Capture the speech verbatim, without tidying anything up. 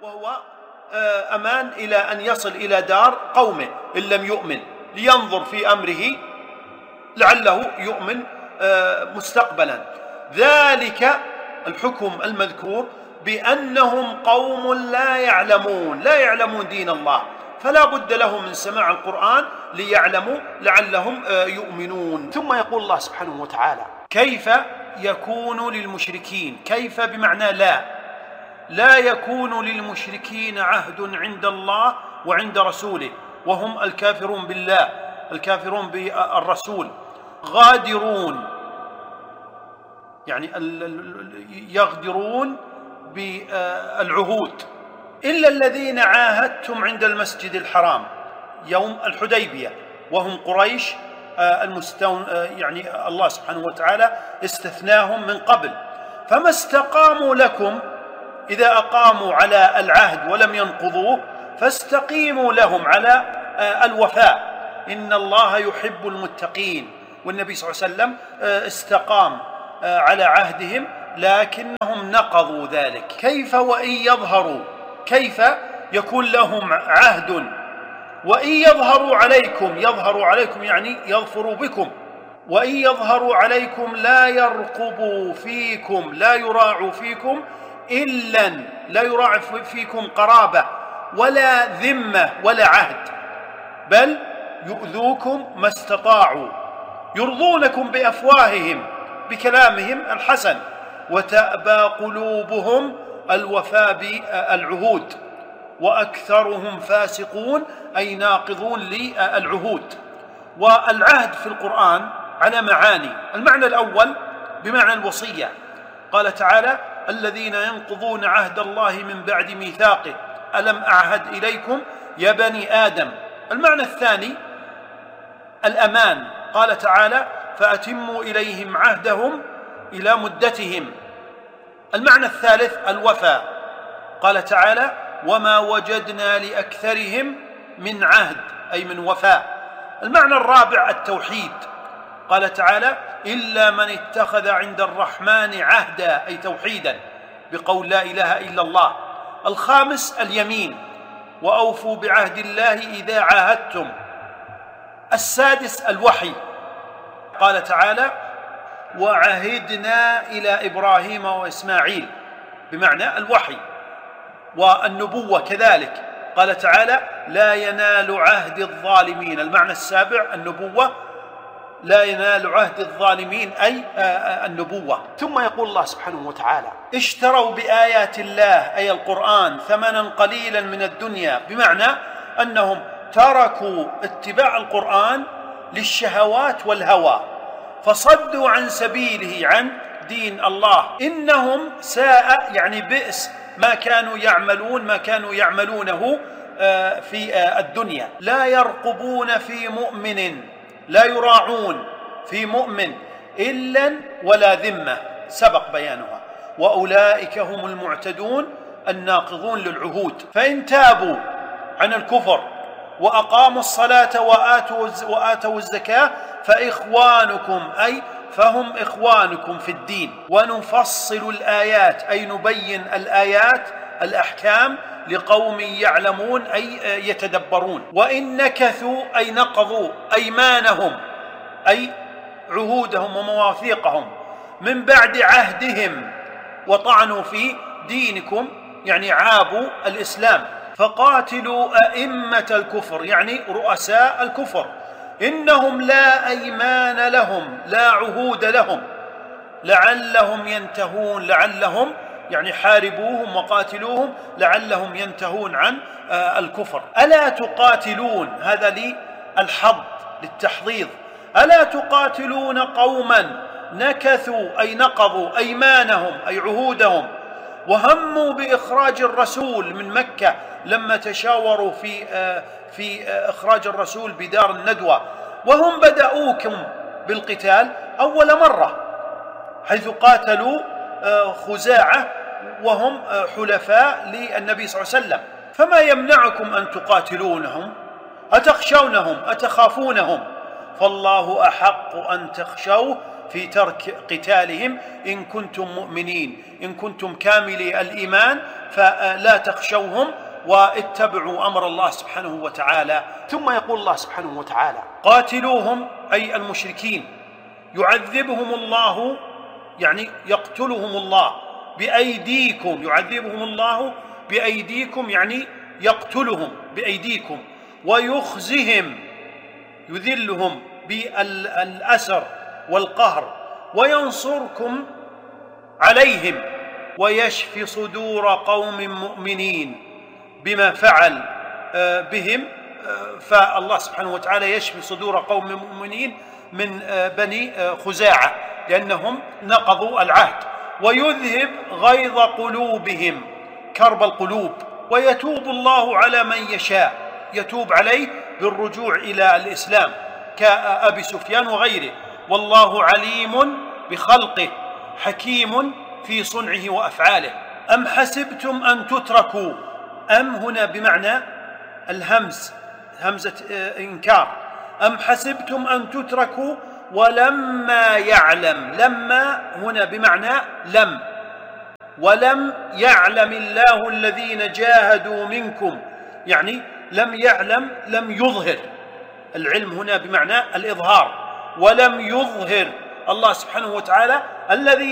وهو أمان إلى أن يصل إلى دار قومه إن لم يؤمن، لينظر في أمره لعله يؤمن مستقبلا. ذلك الحكم المذكور بأنهم قوم لا يعلمون لا يعلمون دين الله، فلا بد لهم من سماع القرآن ليعلموا لعلهم يؤمنون. ثم يقول الله سبحانه وتعالى: كيف يكون للمشركين، كيف بمعنى لا لا يكون للمشركين عهد عند الله وعند رسوله، وهم الكافرون بالله الكافرون بالرسول، غادرون يعني يغدرون بالعهود، إلا الذين عاهدتم عند المسجد الحرام يوم الحديبية، وهم قريش المستون يعني الله سبحانه وتعالى استثناهم من قبل، فما استقاموا لكم، إذا أقاموا على العهد ولم ينقضوه فاستقيموا لهم على الوفاء، إن الله يحب المتقين. والنبي صلى الله عليه وسلم استقام على عهدهم لكنهم نقضوا ذلك. كيف وإن يظهروا، كيف يكون لهم عهد وإن يظهروا عليكم، يظهروا عليكم يعني يظفروا بكم، وإن يظهروا عليكم لا يرقبوا فيكم لا يراعوا فيكم إلا لا يراعوا فيكم قرابة ولا ذمة ولا عهد، بل يؤذوكم ما استطاعوا، يرضونكم بأفواههم بكلامهم الحسن، وتأبى قلوبهم الوفاء بالعهود، وأكثرهم فاسقون أي ناقضون للعهود. والعهد في القرآن على معاني. المعنى الأول بمعنى الوصية، قال تعالى: الذين ينقضون عهد الله من بعد ميثاقه ألم أعهد إليكم يا بني آدم. المعنى الثاني الأمان، قال تعالى: فأتموا إليهم عهدهم إلى مدتهم. المعنى الثالث الوفاء، قال تعالى: وما وجدنا لأكثرهم من عهد أي من وفاء. المعنى الرابع التوحيد، قال تعالى: إلا من اتخذ عند الرحمن عهدا أي توحيدا بقول لا إله إلا الله. الخامس اليمين، وأوفوا بعهد الله إذا عاهدتم. السادس الوحي، قال تعالى: وعهدنا إلى إبراهيم وإسماعيل بمعنى الوحي. والنبوة كذلك، قال تعالى: لا ينال عهد الظالمين. المعنى السابع النبوة، لا ينال عهد الظالمين أي النبوة. ثم يقول الله سبحانه وتعالى: اشتروا بآيات الله أي القرآن ثمنا قليلا من الدنيا، بمعنى أنهم تركوا اتباع القرآن للشهوات والهوى، فصدوا عن سبيله عن دين الله. إنهم ساء يعني بئس ما كانوا يعملون ما كانوا يعملونه في الدنيا. لا يرقبون في مؤمن، لا يراعون في مؤمن إلا ولا ذمة، سبق بيانها. وأولئك هم المعتدون الناقضون للعهود. فإن تابوا عن الكفر وأقاموا الصلاة وآتوا وآتوا الزكاة فإخوانكم أي فهم إخوانكم في الدين. ونفصل الآيات أي نبين الآيات الأحكام لقوم يعلمون أي يتدبرون. وإن نكثوا أي نقضوا أيمانهم أي عهودهم ومواثيقهم من بعد عهدهم وطعنوا في دينكم يعني عابوا الإسلام، فقاتلوا أئمة الكفر يعني رؤساء الكفر، إنهم لا أيمان لهم لا عهود لهم لعلهم ينتهون. لعلهم يعني حاربوهم وقاتلوهم لعلهم ينتهون عن الكفر. ألا تقاتلون، هذا للحظ للتحضيض، ألا تقاتلون قوما نكثوا أي نقضوا أيمانهم أي عهودهم، وهموا بإخراج الرسول من مكة لما تشاوروا في في إخراج الرسول بدار الندوة، وهم بدأوكم بالقتال أول مرة، حيث قاتلوا خزاعة وهم حلفاء للنبي صلى الله عليه وسلم. فما يمنعكم أن تقاتلونهم؟ أتخشونهم أتخافونهم؟ فالله أحق أن تخشوه في ترك قتالهم إن كنتم مؤمنين، إن كنتم كاملي الإيمان فلا تخشوهم واتبعوا أمر الله سبحانه وتعالى. ثم يقول الله سبحانه وتعالى: قاتلوهم أي المشركين، يعذبهم الله يعني يقتلهم الله بأيديكم، يعذبهم الله بأيديكم يعني يقتلهم بأيديكم، ويخزهم يذلهم بالأسر والقهر، وينصركم عليهم ويشفي صدور قوم مؤمنين بما فعل بهم. فالله سبحانه وتعالى يشفي صدور قوم مؤمنين من بني خزاعة لأنهم نقضوا العهد، ويذهب غيظ قلوبهم كرب القلوب، ويتوب الله على من يشاء، يتوب عليه بالرجوع إلى الإسلام كأبي سفيان وغيره. والله عليم بخلقه حكيم في صنعه وأفعاله. أم حسبتم أن تتركوا، أم هنا بمعنى الهمز، همزة إنكار. أم حسبتم أن تتركوا ولما يعلم، لما هنا بمعنى لم، ولم يعلم الله الذين جاهدوا منكم، يعني لم يعلم لم يظهر، العلم هنا بمعنى الإظهار، ولم يظهر الله سبحانه وتعالى الذي